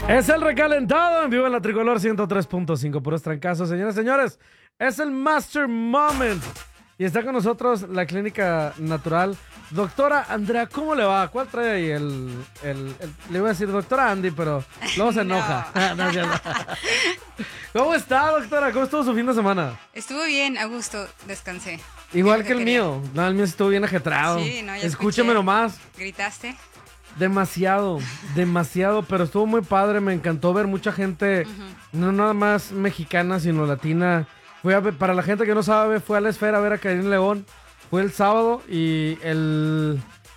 Es el recalentado en vivo en la Tricolor 103.5. Puros trancazos, señoras y señores. Es el Master Moment. Y está con nosotros la clínica natural. Doctora Andrea, ¿cómo le va? ¿Cuál trae ahí le iba a decir doctora Andy, pero luego se enoja. No, ¿Cómo está, doctora? ¿Cómo estuvo su fin de semana? Estuvo bien, a gusto, descansé. Igual que el mío. No, el mío estuvo bien ajetrado. Sí, no, ya Escúcheme escuché. nomás. ¿Gritaste? Demasiado, pero estuvo muy padre. Me encantó ver mucha gente, no nada más mexicana, sino latina. Para la gente que no sabe, fue a la Esfera a ver a Karim León. Fue el sábado y el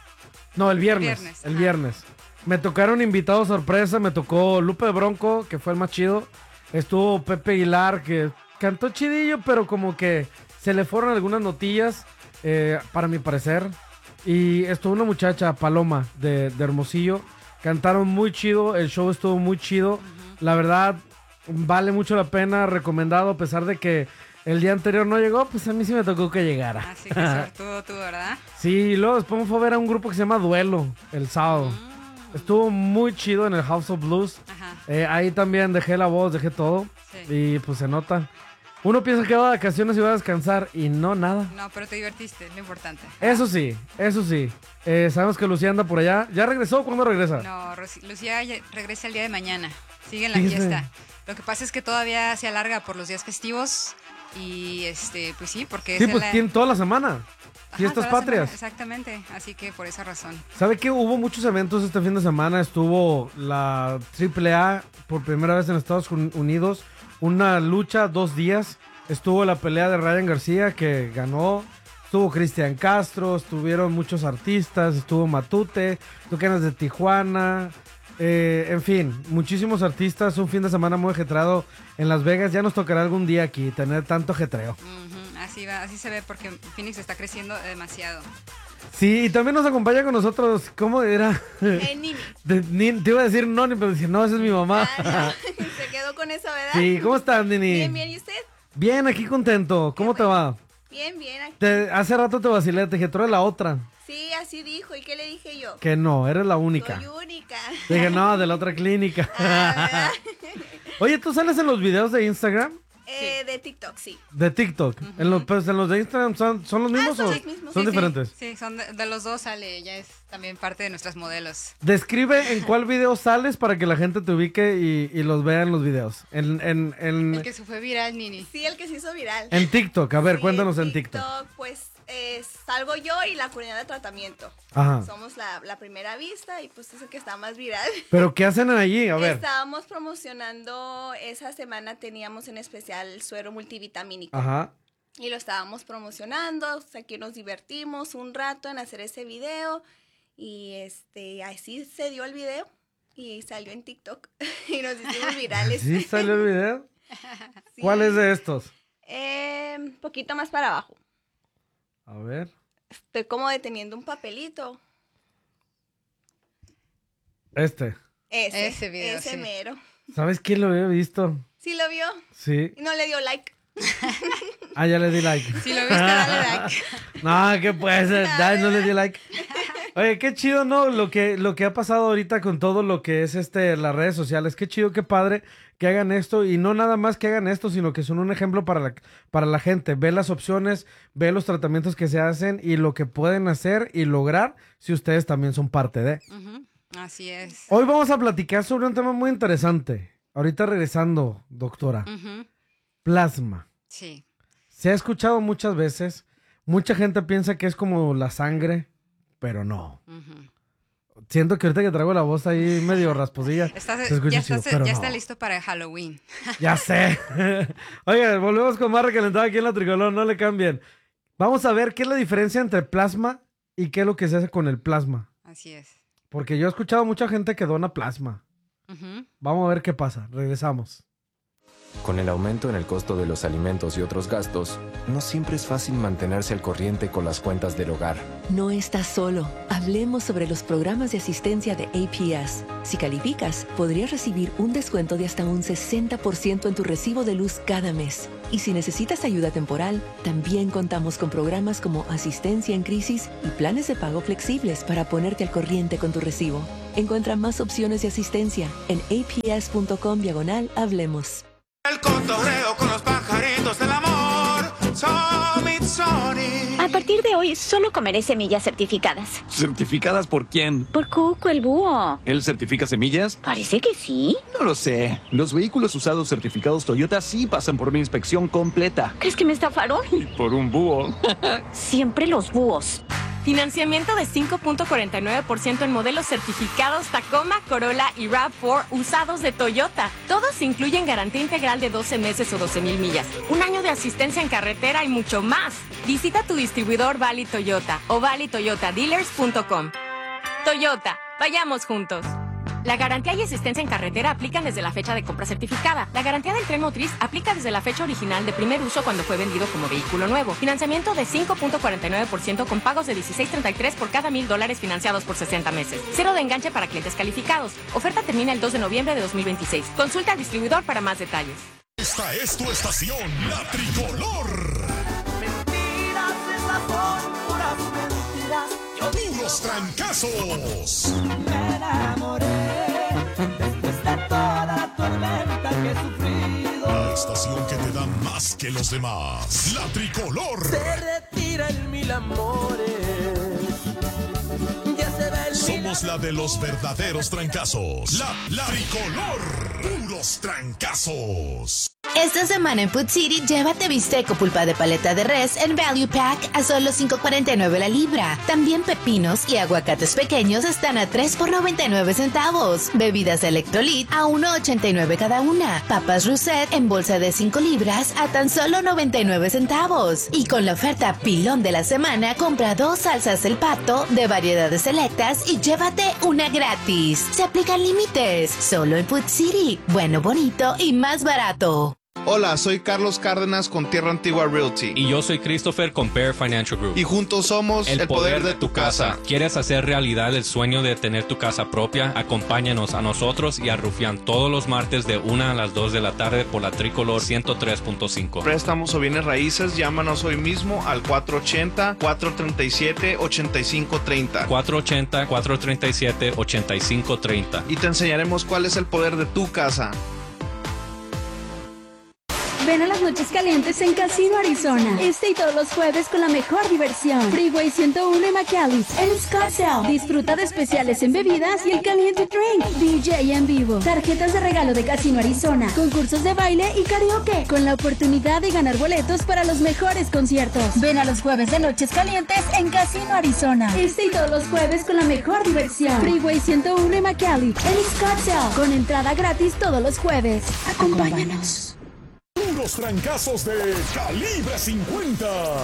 viernes. El viernes. Me tocaron invitados sorpresa, me tocó Lupe Bronco, que fue el más chido. Estuvo Pepe Aguilar, que cantó chidillo, pero como que se le fueron algunas notillas, para mi parecer. Y estuvo una muchacha, Paloma, de Hermosillo. Cantaron muy chido, el show estuvo muy chido. La verdad, vale mucho la pena, recomendado, a pesar de que el día anterior no llegó, pues a mí sí me tocó que llegara. Así que sortudo tú, ¿verdad? Sí, y luego después me fue a ver a un grupo que se llama Duelo, el sábado. Estuvo muy chido en el House of Blues. Ahí también dejé la voz, dejé todo. Sí. Y pues se nota. Uno piensa que va de vacaciones y va a descansar y no, nada. No, pero te divertiste, lo importante. Eso sí, eso sí. Sabemos que Lucía anda por allá. ¿Ya regresó? ¿Cuándo regresa? No, Lucía regresa el día de mañana. Sigue en la fiesta. Lo que pasa es que todavía se alarga por los días festivos y pues sí, porque... Sí, pues tiene toda la semana. Fiestas patrias. Exactamente, así que por esa razón. ¿Sabe qué? Hubo muchos eventos este fin de semana. Estuvo la AAA por primera vez en Estados Unidos. Una lucha, 2 días. Estuvo la pelea de Ryan García, que ganó. Estuvo Cristian Castro, estuvieron muchos artistas. Estuvo Matute, Tucanes de Tijuana. En fin, muchísimos artistas. Un fin de semana muy ajetreado en Las Vegas. Ya nos tocará algún día aquí tener tanto ajetreo. Así va, así se ve, porque Phoenix está creciendo demasiado. Sí, y también nos acompaña con nosotros, ¿cómo era? Nini. Te iba a decir Noni, pero dije, no, esa es mi mamá. No. Se quedó con eso, ¿verdad? Sí, ¿cómo estás, Nini? Bien, bien, ¿y usted? Bien, aquí contento. ¿Cómo te va? Bien, bien, aquí. Hace rato te vacilé, te dije, tú eres la otra. Sí, así dijo. ¿Y qué le dije yo? Que no, eres la única. Soy única. Te dije, no, de la otra clínica. ¿Verdad? Oye, ¿tú sales en los videos de Instagram? De TikTok, sí. De TikTok. En los de Instagram son los mismos son o los mismos. son diferentes? Sí, son de los dos sale. Ella es también parte de nuestras modelos. Describe en cuál video sales para que la gente te ubique y los vea en los videos. El que se fue viral, Nini. Sí, el que se hizo viral. En TikTok, a ver, Sí, cuéntanos en TikTok. Pues salgo yo y la coordinadora de tratamiento. Ajá. Somos la primera vista y pues es el que está más viral. ¿Pero qué hacen allí? A ver. Estábamos promocionando, esa semana teníamos en especial el suero multivitamínico. Ajá. Y lo estábamos promocionando, o sea, que nos divertimos un rato en hacer ese video. Y así se dio el video y salió en TikTok y nos hicimos virales. ¿Sí salió el video? Sí. ¿Cuál es de estos? Poquito más para abajo. A ver. Estoy como deteniendo un papelito. Ese video, ese sí. mero. ¿Sabes quién lo había visto? ¿Sí lo vio? Sí. Y no le dio like. Ah, ya le di like. Si lo viste, dale like. No, ¿qué puede ser? Ya no le di like. Oye, qué chido, ¿no? Lo que ha pasado ahorita con todo lo que es las redes sociales. Qué chido, qué padre que hagan esto. Y no nada más que hagan esto, sino que son un ejemplo para la gente. Ve las opciones, ve los tratamientos que se hacen y lo que pueden hacer y lograr si ustedes también son parte de. Así es. Hoy vamos a platicar sobre un tema muy interesante. Ahorita regresando, doctora. Plasma. Sí. Se ha escuchado muchas veces. Mucha gente piensa que es como la sangre, pero no. Siento que ahorita que traigo la voz ahí medio rasposilla. Ya está listo para Halloween. Ya sé. Oigan, volvemos con más recalentado aquí en la Tricolor. No le cambien. Vamos a ver qué es la diferencia entre plasma y qué es lo que se hace con el plasma. Así es. Porque yo he escuchado mucha gente que dona plasma. Vamos a ver qué pasa. Regresamos. Con el aumento en el costo de los alimentos y otros gastos, no siempre es fácil mantenerse al corriente con las cuentas del hogar. No estás solo. Hablemos sobre los programas de asistencia de APS. Si calificas, podrías recibir un descuento de hasta un 60% en tu recibo de luz cada mes. Y si necesitas ayuda temporal, también contamos con programas como asistencia en crisis y planes de pago flexibles para ponerte al corriente con tu recibo. Encuentra más opciones de asistencia en aps.com/hablemos. El cotorreo con los pajaritos del amor. A partir de hoy, solo comeré semillas certificadas. ¿Certificadas por quién? Por Cuco, el búho. ¿Él certifica semillas? Parece que sí. No lo sé. Los vehículos usados certificados Toyota sí pasan por una inspección completa. ¿Crees que me estafaron? Y por un búho. Siempre los búhos. Financiamiento de 5.49% en modelos certificados Tacoma, Corolla y RAV4 usados de Toyota. Todos incluyen garantía integral de 12 meses o 12,000 millas, un año de asistencia en carretera y mucho más. Visita tu distribuidor Valley Toyota o valleytoyotadealers.com. Toyota, vayamos juntos. La garantía y asistencia en carretera aplican desde la fecha de compra certificada. La garantía del tren motriz aplica desde la fecha original de primer uso cuando fue vendido como vehículo nuevo. Financiamiento de 5.49% con pagos de $16.33 por cada $1,000 financiados por 60 meses. Cero de enganche para clientes calificados. Oferta termina el 2 de noviembre de 2026. Consulta al distribuidor para más detalles. Esta es tu estación, La Tricolor. Mentiras, esas son puras mentiras. Puros trancazos. Me enamoré después de toda la tormenta que he sufrido. La estación que te da más que los demás. La Tricolor. Se retira en mil amores. Ya se ve el Somos la de los verdaderos trancazos. La Tricolor. Puros trancazos. Esta semana en Food City, llévate bistec o pulpa de paleta de res en Value Pack a solo $5.49 la libra. También pepinos y aguacates pequeños están a $3 por 99 centavos. Bebidas Electrolit a $1.89 cada una. Papas Rousset en bolsa de 5 libras a tan solo 99 centavos. Y con la oferta pilón de la semana, compra 2 salsas El Pato de variedades selectas y llévate una gratis. Se aplican límites. Solo en Food City. Bueno, bonito y más barato. Hola, soy Carlos Cárdenas con Tierra Antigua Realty. Y yo soy Christopher con Bear Financial Group. Y juntos somos el poder de tu casa. ¿Quieres hacer realidad el sueño de tener tu casa propia? Acompáñanos a nosotros y a Rufián todos los martes de 1 a las 2 de la tarde por la Tricolor 103.5. Préstamos o bienes raíces, llámanos hoy mismo al 480-437-8530. 480-437-8530. Y te enseñaremos cuál es el poder de tu casa. Ven a las noches calientes en Casino Arizona. Este y todos los jueves con la mejor diversión. Freeway 101 y McAllis en Scottsdale. Disfruta de especiales en bebidas y el caliente drink. DJ en vivo. Tarjetas de regalo de Casino Arizona. Concursos de baile y karaoke. Con la oportunidad de ganar boletos para los mejores conciertos. Ven a los jueves de noches calientes en Casino Arizona. Este y todos los jueves con la mejor diversión. Freeway 101 y McAllis en Scottsdale. Con entrada gratis todos los jueves. Acompáñanos. Puros trancazos de Calibre 50.